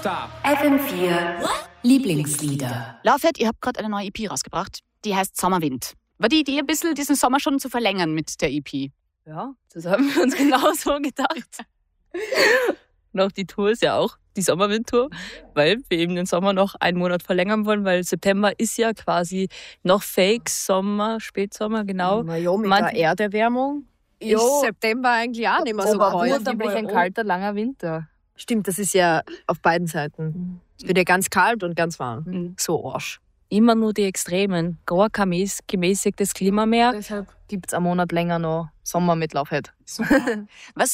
Stop. FM4 Lieblingslieder. Laufhead, ihr habt gerade eine neue EP rausgebracht. Die heißt Sommerwind. War die Idee ein bisschen, diesen Sommer schon zu verlängern mit der EP? Ja, das haben wir uns genauso gedacht. Und auch die Tour ist ja auch die Sommerwind-Tour, weil wir eben den Sommer noch einen Monat verlängern wollen, weil September ist ja quasi noch Fake-Sommer, Spätsommer, genau. Ja, mit der Erderwärmung ist September eigentlich auch nicht mehr so kalt. Angeblich ein kalter, langer Winter. Stimmt, das ist ja auf beiden Seiten. Es wird ja ganz kalt und ganz warm. So Arsch. Immer nur die Extremen. Gar kein gemäßigtes Klima mehr. Deshalb gibt es einen Monat länger noch Sommer mit Laufhead. Was